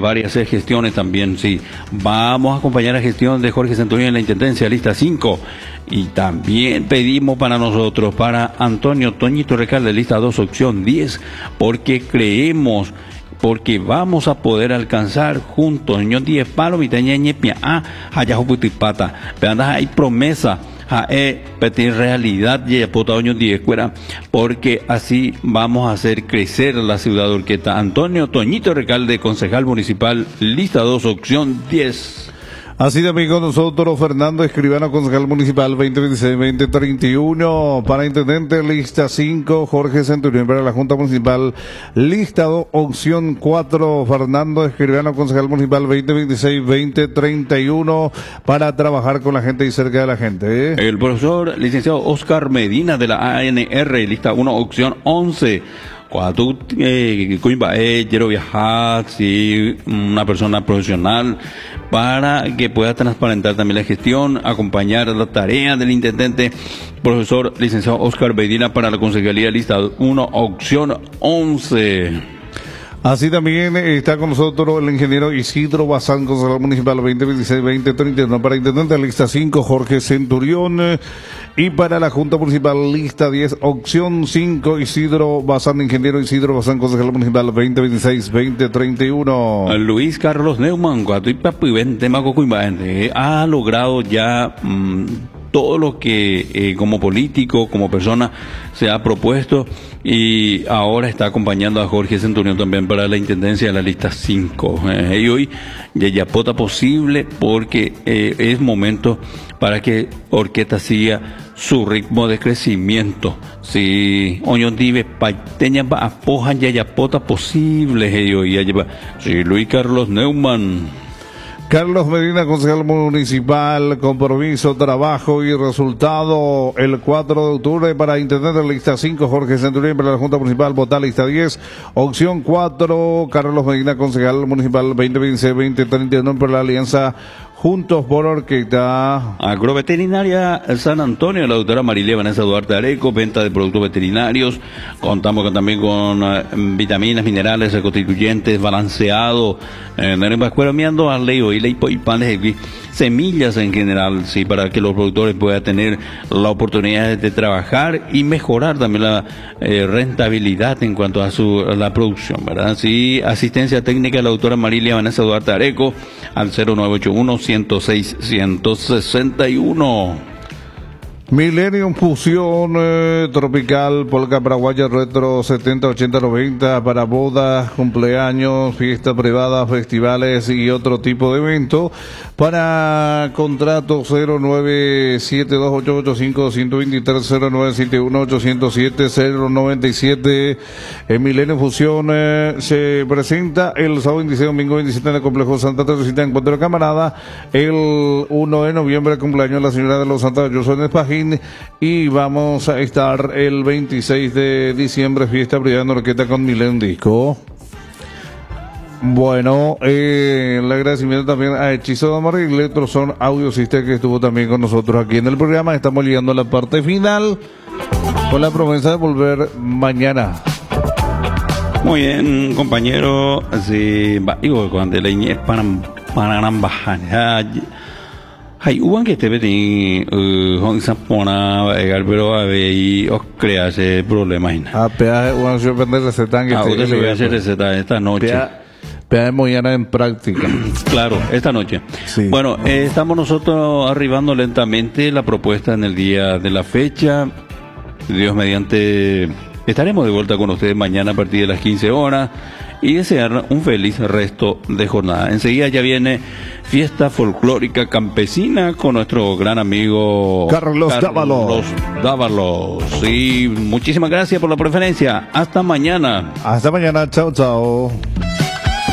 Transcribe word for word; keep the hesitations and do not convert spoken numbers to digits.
varias gestiones también, sí. Vamos a acompañar la gestión de Jorge Centurión en la Intendencia, lista cinco. Y también pedimos para nosotros, para Antonio Toñito Recalde, lista dos, opción diez, porque creemos, porque vamos a poder alcanzar juntos, señor diez palos, mitaña ñepia, ah, allá juputipata, pero hay promesa. Jae, pedir realidad y año diez cuera, porque así vamos a hacer crecer la ciudad de Urqueta. Antonio Toñito Recalde, concejal municipal, lista dos, opción diez. Así también con nosotros Fernando Escribano, concejal municipal veinte veintiséis veinte treinta y uno. Para intendente, lista cinco, Jorge Centurión. Para la Junta Municipal, lista dos, opción cuatro, Fernando Escribano, concejal municipal veinte veintiséis veinte treinta y uno. Para trabajar con la gente y cerca de la gente. ¿eh? El profesor licenciado Oscar Medina de la A N R, lista uno, opción once. Cuando tú eh, eh, quiero viajar, sí, una persona profesional, para que pueda transparentar también la gestión, acompañar la tarea del intendente, profesor licenciado Oscar Medina para la concejalía, lista uno, opción once. Así también está con nosotros el ingeniero Isidro Bazán, concejal municipal veinte veintiséis veinte treinta y uno. Para intendente, lista cinco, Jorge Centurión. Y para la Junta Municipal, lista diez, opción cinco, Isidro Bazán, ingeniero Isidro Bazán, concejal municipal veinte veintiséis veinte treinta y uno. Luis Carlos Neumann, ha logrado ya mmm, todo lo que eh, como político, como persona, se ha propuesto, y ahora está acompañando a Jorge Centurión también para la intendencia de la lista cinco. Eh, y hoy ya ya pota posible, porque eh, es momento para que Urqueta siga su ritmo de crecimiento. Si oñon dive paiteña va apojan ya ya pota posible, ello ya lleva. Si Luis Carlos Neumann. Carlos Medina, concejal municipal, compromiso, trabajo y resultado el cuatro de octubre. Para intendente, lista cinco, Jorge Centurión. Para la Junta Municipal, votar lista diez, opción cuatro, Carlos Medina, concejal municipal veinte veintiséis veinte treinta y uno. Para la alianza Juntos por Urqueta. Agroveterinaria San Antonio, la doctora Marilia Vanessa Duarte Areco, venta de productos veterinarios. Contamos con, también con uh, vitaminas, minerales, constituyentes, balanceado. Eh, miando a leo y ley y panes de semillas en general, sí, para que los productores puedan tener la oportunidad de trabajar y mejorar también la eh, rentabilidad en cuanto a su a la producción, ¿verdad? Sí, asistencia técnica de la doctora Marilia Vanessa Duarte Areco al cero nueve ocho uno, ciento seis, ciento sesenta y uno. Millennium Fusión eh, Tropical, Polka Paraguaya Retro setenta, ochenta, noventa para bodas, cumpleaños, fiestas privadas, festivales y otro tipo de evento. Para contrato cero nueve siete dos ocho ocho cinco uno dos tres, cero nueve siete uno ocho cero siete cero nueve siete. En Millennium Fusión eh, se presenta el sábado veintiséis, domingo veintisiete en el complejo Santa Teresita en Encuentro de Camarada. El uno de noviembre, cumpleaños de la señora de los Santos, yo soy Espajín. Y vamos a estar el veintiséis de diciembre, fiesta privada en Urqueta con Millennium Disco. Bueno, eh, el agradecimiento también a Hechizo de Amor y Electroson Audio System, que estuvo también con nosotros aquí en el programa. Estamos llegando a la parte final con la promesa de volver mañana. Muy bien, compañero. Sí, digo, cuando le ñe para para bajar. Hay un que te ven con esa pona, pero a ver y os crea ese problema. A peaje, bueno, yo vender receta que ah, usted le voy a hacer receta esta noche. Peaje mañana en práctica. Claro, esta noche. Sí. Bueno, eh, estamos nosotros arribando lentamente la propuesta en el día de la fecha. Dios mediante, estaremos de vuelta con ustedes mañana a partir de las quince horas. Y desear un feliz resto de jornada. Enseguida ya viene fiesta folclórica campesina con nuestro gran amigo Carlos, Carlos Dávalos. Dávalos. Sí, muchísimas gracias por la preferencia. Hasta mañana. Hasta mañana. Chao, chao.